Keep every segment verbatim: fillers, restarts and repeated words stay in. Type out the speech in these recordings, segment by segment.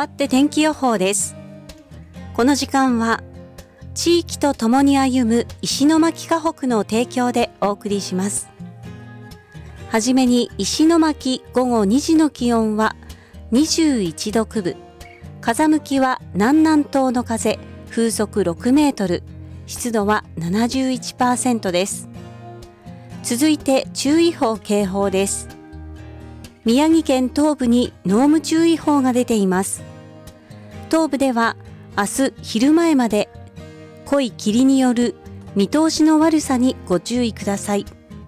わって天気予報です。この時間は地域とともに歩む石巻河北の提供でお送りします。はじめに石巻午後にじの気温はにじゅういちどくぶ、風向きは南南東の風、風速ろくメートル、湿度は ななじゅういちパーセント です。続いて注意報警報です。宮城県東部に濃霧注意報が出ています。東部では明日昼前まで濃い霧による見通しの悪さにご注意ください。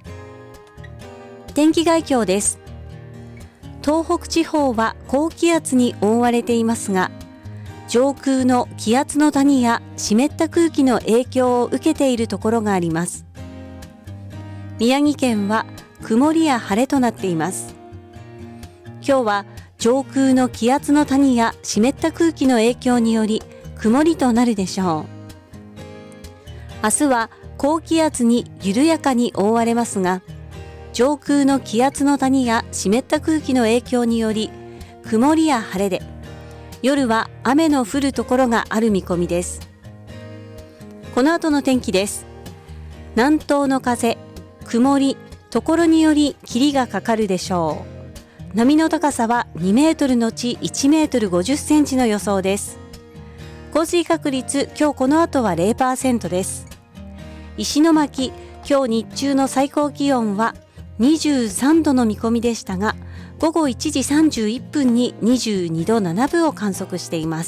天気概況です。東北地方は高気圧に覆われていますが、上空の気圧の谷や湿った空気の影響を受けているところがあります。宮城県は曇りや晴れとなっています。今日は上空の気圧の谷や湿った空気の影響により曇りとなるでしょう。明日は高気圧に緩やかに覆われますが、上空の気圧の谷や湿った空気の影響により曇りや晴れで、夜は雨の降るところがある見込みです。この後の天気です。南東の風、曇り、ところにより霧がかかるでしょう。波の高さはにメートルのちいちメートルごじゅっセンチの予想です。降水確率、今日この後は ゼロパーセント です。石巻、今日日中の最高気温はにじゅうさんどの見込みでしたが、午後いちじさんじゅういっぷんににじゅうにどななぶを観測しています。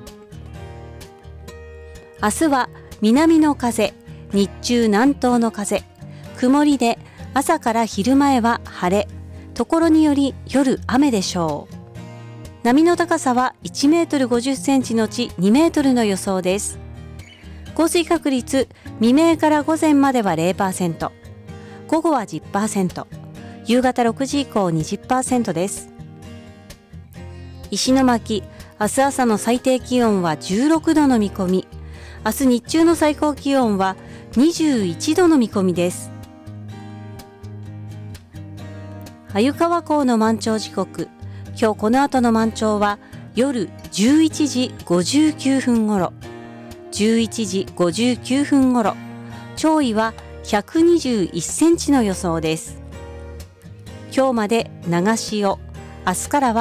明日は南の風、日中南東の風、曇りで朝から昼前は晴れ、ところにより夜雨でしょう。波の高さはいちメートルごじゅっセンチのちにメートルの予想です。降水確率、未明から午前までは ゼロパーセント、午後は じゅっパーセント、夕方ろくじ以降 にじゅっパーセント です。石巻、明日朝の最低気温はじゅうろくどの見込み、明日日中の最高気温はにじゅういちどの見込みです。鮎川港の満潮時刻、今日この後の満潮は夜じゅういちじごじゅうきゅうふんごろ、じゅういちじごじゅうきゅうふんごろ、潮位はひゃくにじゅういっセンチの予想です。今日まで長潮、明日からは